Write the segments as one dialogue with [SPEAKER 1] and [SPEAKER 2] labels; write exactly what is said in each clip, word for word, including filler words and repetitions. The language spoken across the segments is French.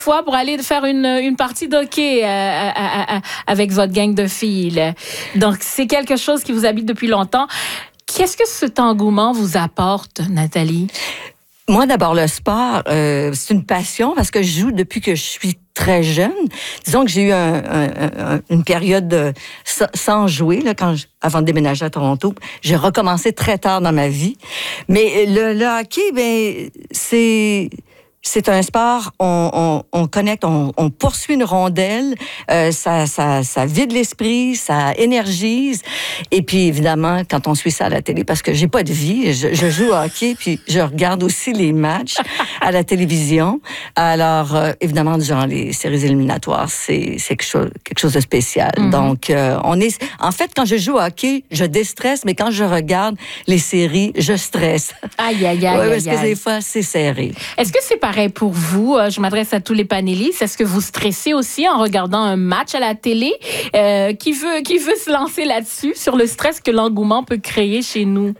[SPEAKER 1] fois pour aller faire une, une partie d'hockey euh, à, à, à, avec votre gang de filles. Là. Donc, c'est quelque chose qui vous habite depuis longtemps. Qu'est-ce que cet engouement vous apporte, Nathalie?
[SPEAKER 2] Moi, d'abord, le sport, euh, c'est une passion parce que je joue depuis que je suis très jeune. Disons que j'ai eu un, un, un, une période de, sans jouer, là, quand je, avant de déménager à Toronto. J'ai recommencé très tard dans ma vie. Mais le, le hockey, ben, c'est... C'est un sport, on, on, on connecte, on, on poursuit une rondelle, euh, ça, ça, ça vide l'esprit, ça énergise. Et puis, évidemment, quand on suit ça à la télé, parce que j'ai pas de vie, je, je joue au hockey, puis je regarde aussi les matchs à la télévision. Alors, euh, évidemment, durant les séries éliminatoires, c'est, c'est quelque chose, quelque chose de spécial. Mm-hmm. Donc, euh, on est, en fait, quand je joue au hockey, je déstresse, mais quand je regarde les séries, je stresse.
[SPEAKER 1] Aïe, aïe, aïe.
[SPEAKER 2] Oui,
[SPEAKER 1] aïe,
[SPEAKER 2] parce
[SPEAKER 1] aïe.
[SPEAKER 2] que des fois, c'est serré.
[SPEAKER 1] Est-ce que c'est pareil pour vous? Je m'adresse à tous les panélistes. Est-ce que vous stressez aussi en regardant un match à la télé? Euh, qui veut, qui veut se lancer là-dessus, sur le stress que l'engouement peut créer chez nous?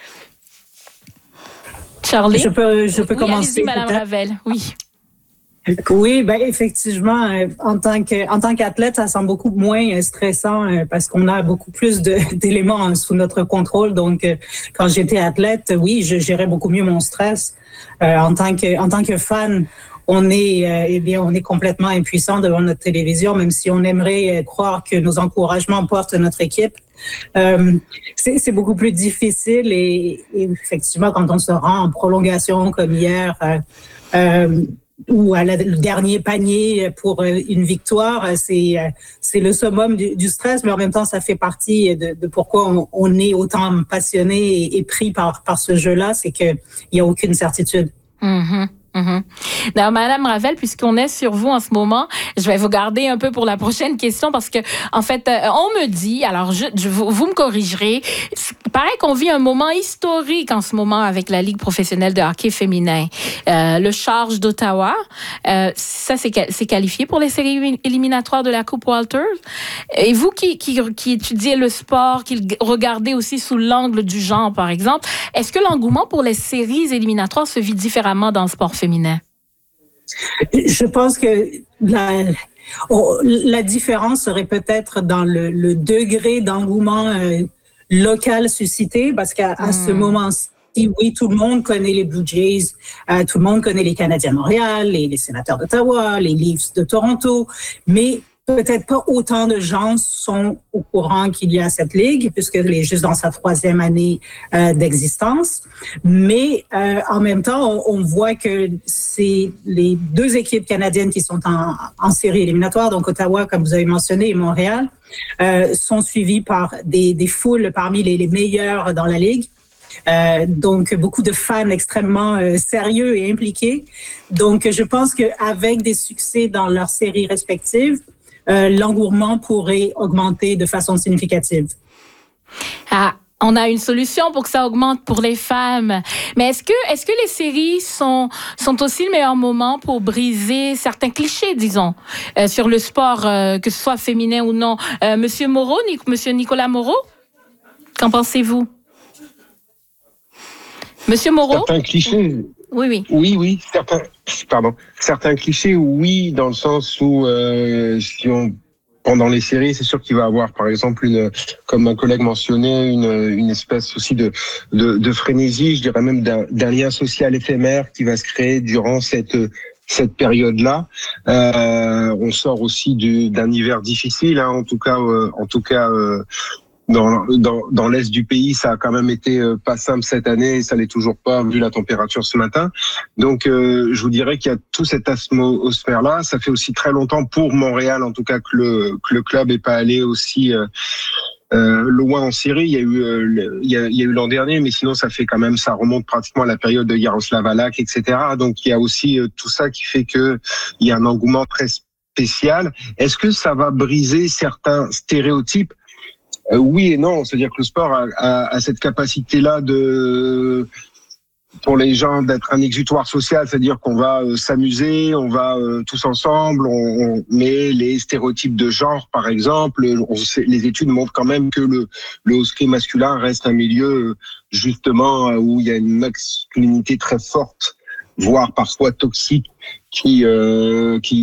[SPEAKER 1] Charlie?
[SPEAKER 3] Je peux, je peux
[SPEAKER 1] oui,
[SPEAKER 3] commencer.
[SPEAKER 1] Allez-y, Madame Ravel. Oui.
[SPEAKER 3] Oui, ben effectivement, en tant que en tant qu'athlète, ça semble beaucoup moins stressant parce qu'on a beaucoup plus de, d'éléments sous notre contrôle. Donc, quand j'étais athlète, oui, je gérais beaucoup mieux mon stress. Euh, en tant que en tant que fan, on est euh, eh bien, on est complètement impuissant devant notre télévision, même si on aimerait croire que nos encouragements portent notre équipe. Euh, c'est, c'est beaucoup plus difficile et, et effectivement, quand on se rend en prolongation comme hier. Euh, euh, ou à la, le dernier panier pour une victoire, c'est c'est le summum du, du stress, mais en même temps, ça fait partie de, de pourquoi on, on est autant passionné et, et pris par par ce jeu-là, c'est que il y a aucune certitude.
[SPEAKER 1] Mm-hmm. Mm-hmm. Alors, Madame Ravel, puisqu'on est sur vous en ce moment, je vais vous garder un peu pour la prochaine question parce que, en fait, euh, on me dit, alors je, je vous, vous me corrigerez, il paraît qu'on vit un moment historique en ce moment avec la Ligue professionnelle de hockey féminin. Euh, le Charge d'Ottawa, euh, ça c'est, c'est qualifié pour les séries éliminatoires de la Coupe Walters. Et vous qui, qui, qui étudiez le sport, qui regardez aussi sous l'angle du genre, par exemple, est-ce que l'engouement pour les séries éliminatoires se vit différemment dans le sport féminin? Féminin.
[SPEAKER 3] Je pense que la, oh, la différence serait peut-être dans le, le degré d'engouement euh, local suscité, parce qu'à à mmh. ce moment-ci, oui, tout le monde connaît les Blue Jays, euh, tout le monde connaît les Canadiens de Montréal, les, les Sénateurs d'Ottawa, les Leafs de Toronto, mais peut-être pas autant de gens sont au courant qu'il y a cette ligue, puisqu'elle est juste dans sa troisième année euh, d'existence. Mais euh, en même temps, on, on voit que c'est les deux équipes canadiennes qui sont en, en série éliminatoire, donc Ottawa, comme vous avez mentionné, et Montréal, euh, sont suivies par des, des foules parmi les, les meilleures dans la ligue. Euh, donc, beaucoup de fans extrêmement euh, sérieux et impliqués. Donc, je pense qu'avec des succès dans leurs séries respectives, Euh, l'engouement pourrait augmenter de façon significative.
[SPEAKER 1] Ah, on a une solution pour que ça augmente pour les femmes. Mais est-ce que, est-ce que les séries sont, sont aussi le meilleur moment pour briser certains clichés, disons, euh, sur le sport, euh, que ce soit féminin ou non? Euh, Monsieur Moreau, Nic- Monsieur Nicolas Moreau, qu'en pensez-vous? Monsieur Moreau?
[SPEAKER 4] Certains clichés.
[SPEAKER 1] Oui, oui.
[SPEAKER 4] Oui, oui, certains, pardon, certains clichés, oui, dans le sens où euh, si on pendant les séries, c'est sûr qu'il va avoir, par exemple, une, comme un collègue mentionnait, une, une espèce aussi de, de, de frénésie, je dirais même d'un, d'un lien social éphémère qui va se créer durant cette cette période-là. Euh, on sort aussi du, d'un hiver difficile, hein, en tout cas, euh, en tout cas. Euh, Dans, dans, dans l'est du pays, ça a quand même été euh, pas simple cette année et ça l'est toujours pas vu la température ce matin. Donc, euh, je vous dirais qu'il y a tout cet atmosphère-là. Ça fait aussi très longtemps pour Montréal, en tout cas, que le, que le club est pas allé aussi euh, euh, loin en série. Il y a eu, euh, le, il y a, il y a eu l'an dernier, mais sinon ça fait quand même, ça remonte pratiquement à la période de Jaroslav Halak, et cetera. Donc, il y a aussi euh, tout ça qui fait que il y a un engouement très spécial. Est-ce que ça va briser certains stéréotypes? Euh, oui et non, c'est-à-dire que le sport a, a, a cette capacité-là de, pour les gens, d'être un exutoire social, c'est-à-dire qu'on va euh, s'amuser, on va euh, tous ensemble, on, on, mais les stéréotypes de genre, par exemple, on sait, les études montrent quand même que le, le hockey masculin reste un milieu justement où il y a une masculinité très forte, voire parfois toxique, qui, euh, qui